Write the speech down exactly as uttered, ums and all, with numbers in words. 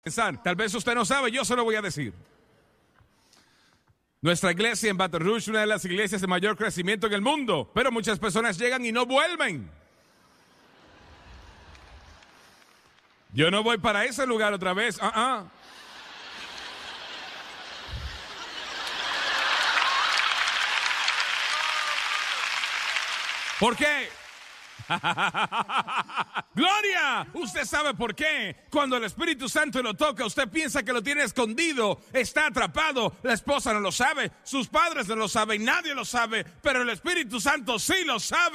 Tal vez usted no sabe, yo se lo voy a decir. Nuestra iglesia en Baton Rouge es una de las iglesias de mayor crecimiento en el mundo, pero muchas personas llegan y no vuelven. Yo no voy para ese lugar otra vez. Uh-uh. ¿Por qué? ¡Gloria! Usted sabe por qué. Cuando el Espíritu Santo lo toca, usted piensa que lo tiene escondido, está atrapado. La esposa no lo sabe, sus padres no lo saben, nadie lo sabe, pero el Espíritu Santo sí lo sabe.